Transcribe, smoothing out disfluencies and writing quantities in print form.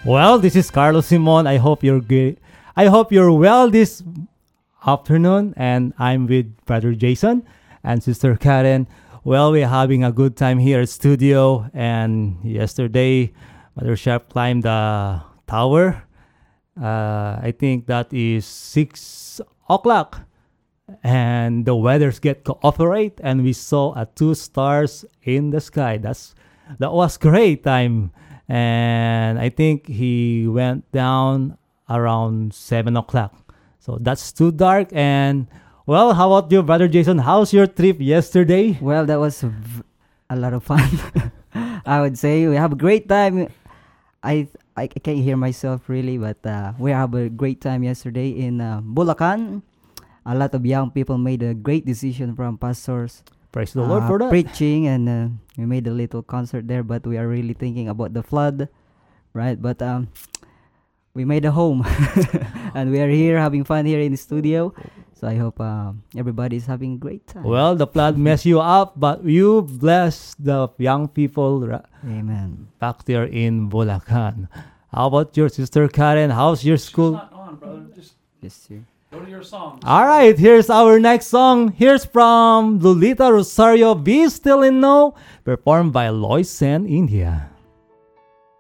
Well, this is Carlos Simon. I hope you're good. I hope you're well this afternoon, and I'm with Brother Jason and Sister Karen. Well, we're having a good time here at studio, and yesterday, Mother Chef climbed the tower. I think that is 6 o'clock, and the weathers get cooperate, and we saw a 2 stars in the sky. That was great time, and I think he went down around 7 o'clock. So that's too dark. And well, how about you, Brother Jason? How's your trip yesterday? Well, that was a lot of fun. I would say we have a great time. I can't hear myself really, but we have a great time yesterday in Bulacan. A lot of young people made a great decision from pastors Praise the Lord for that. preaching, and we made a little concert there. But we are really thinking about the flood, right? But we made a home, and we are here having fun here in the studio. So I hope everybody is having a great time. Well, the flood messed you up, but you bless the young people Amen. back there in Bulacan. How about your sister Karen? How's your She's school? not on, brother. Just Yes, sir. go to your songs. All right, here's our next song. Here's from Lolita Rosario, Be Still and Know, performed by Lois Sen India.